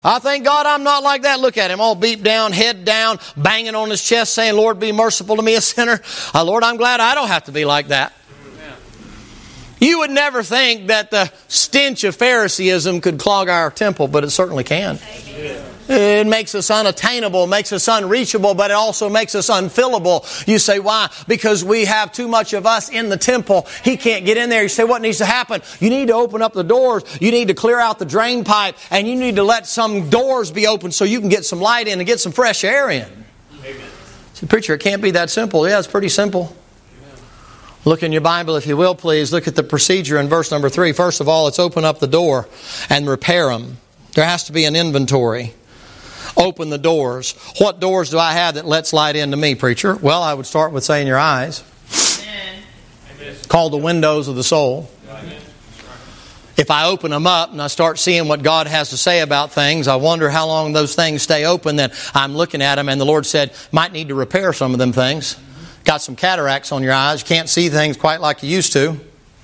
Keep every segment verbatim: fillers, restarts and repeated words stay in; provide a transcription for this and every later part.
I thank God I'm not like that. Look at him, all beat down, head down, banging on his chest, saying, Lord, be merciful to me, a sinner. Uh, Lord, I'm glad I don't have to be like that. Amen. You would never think that the stench of Phariseeism could clog our temple, but it certainly can. Amen. It makes us unattainable, makes us unreachable, but it also makes us unfillable. You say, why? Because we have too much of us in the temple. He can't get in there. You say, what needs to happen? You need to open up the doors. You need to clear out the drain pipe. And you need to let some doors be open so you can get some light in and get some fresh air in. Amen. See, preacher, it can't be that simple. Yeah, it's pretty simple. Amen. Look in your Bible, if you will, please. Look at the procedure in verse number three. First of all, it's open up the door and repair them. There has to be an inventory. Open the doors. What doors do I have that lets light into me, preacher? Well, I would start with saying your eyes. Amen. Called the windows of the soul. Amen. If I open them up and I start seeing what God has to say about things, I wonder how long those things stay open. Then I'm looking at them and the Lord said, might need to repair some of them things. Got some cataracts on your eyes. You can't see things quite like you used to.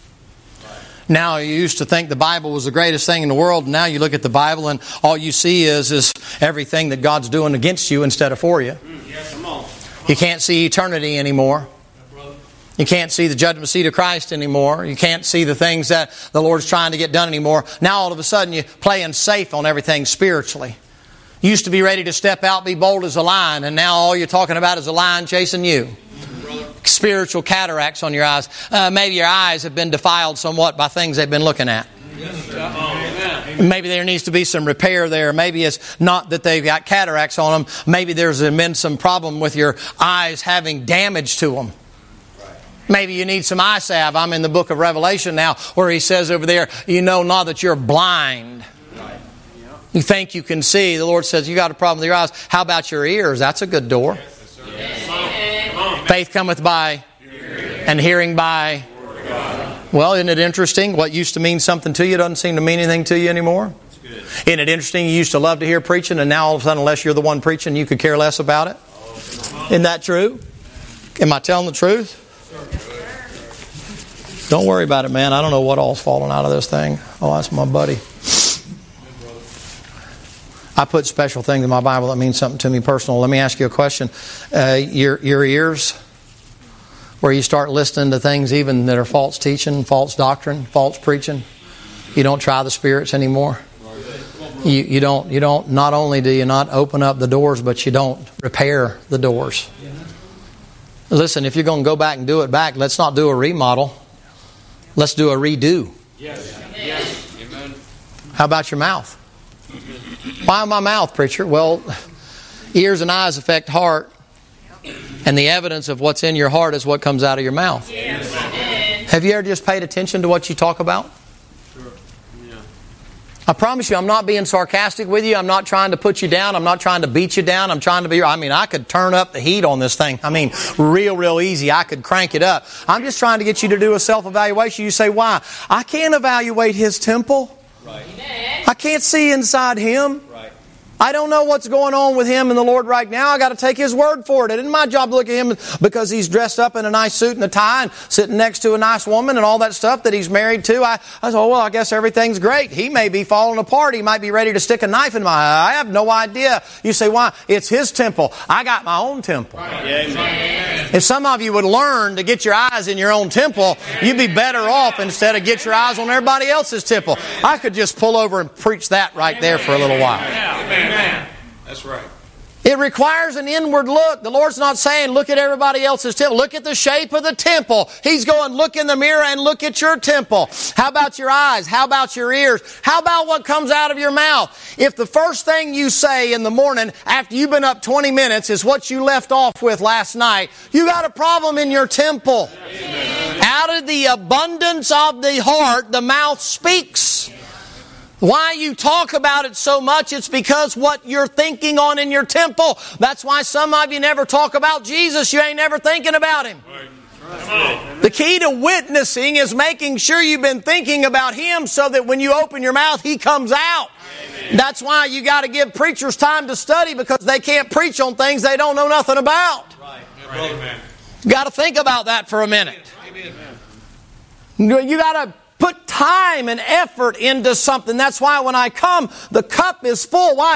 Now you used to think the Bible was the greatest thing in the world, and now you look at the Bible and all you see is, is everything that God's doing against you instead of for you. You can't see eternity anymore. You can't see the judgment seat of Christ anymore. You can't see the things that the Lord's trying to get done anymore. Now all of a sudden you're playing safe on everything spiritually. You used to be ready to step out, be bold as a lion, and now all you're talking about is a lion chasing you. Spiritual cataracts on your eyes. Uh, maybe your eyes have been defiled somewhat by things they've been looking at. Maybe there needs to be some repair there. Maybe it's not that they've got cataracts on them. Maybe there's been some problem with your eyes having damage to them. Maybe you need some eye salve. I'm in the book of Revelation now where he says over there, you know not that you're blind. You think you can see. The Lord says, you got a problem with your eyes. How about your ears? That's a good door. Faith cometh by and hearing by. Well, isn't it interesting? What used to mean something to you doesn't seem to mean anything to you anymore. Isn't it interesting? You used to love to hear preaching, and now all of a sudden, unless you're the one preaching, you could care less about it. Isn't that true? Am I telling the truth? Don't worry about it, man. I don't know what all's falling out of this thing. Oh, that's my buddy. I put special things in my Bible that mean something to me personal. Let me ask you a question. Uh, your your ears, where you start listening to things even that are false teaching, false doctrine, false preaching. You don't try the spirits anymore. You you don't you don't. Not only do you not open up the doors, but you don't repair the doors. Listen, if you're going to go back and do it back, let's not do a remodel. Let's do a redo. Yes. Yes. Amen. How about your mouth? Why my mouth, preacher? Well, ears and eyes affect heart, and the evidence of what's in your heart is what comes out of your mouth. Yes. Have you ever just paid attention to what you talk about? Sure. Yeah. I promise you, I'm not being sarcastic with you. I'm not trying to put you down. I'm not trying to beat you down. I'm trying to be, I mean, I could turn up the heat on this thing. I mean, real, real easy. I could crank it up. I'm just trying to get you to do a self-evaluation. You say, why? I can't evaluate His temple. Right. I can't see inside Him. Right. I don't know what's going on with Him and the Lord right now. I got to take His word for it. It isn't my job to look at Him because He's dressed up in a nice suit and a tie and sitting next to a nice woman and all that stuff that He's married to. I, I said, oh, well, I guess everything's great. He may be falling apart. He might be ready to stick a knife in my eye. I have no idea. You say, why? It's His temple. I got my own temple. Right. Amen. If some of you would learn to get your eyes in your own temple, you'd be better off instead of get your eyes on everybody else's temple. I could just pull over and preach that right there for a little while. Amen. That's right. It requires an inward look. The Lord's not saying, look at everybody else's temple. Look at the shape of the temple. He's going, look in the mirror and look at your temple. How about your eyes? How about your ears? How about what comes out of your mouth? If the first thing you say in the morning after you've been up twenty minutes is what you left off with last night, you got a problem in your temple. Amen. Out of the abundance of the heart, the mouth speaks. Why you talk about it so much, it's because what you're thinking on in your temple. That's why some of you never talk about Jesus. You ain't never thinking about Him. The key to witnessing is making sure you've been thinking about Him so that when you open your mouth, He comes out. Amen. That's why you got to give preachers time to study, because they can't preach on things they don't know nothing about. Right. Right. You got to think about that for a minute. Amen. You got to put time and effort into something. That's why when I come, the cup is full. Why?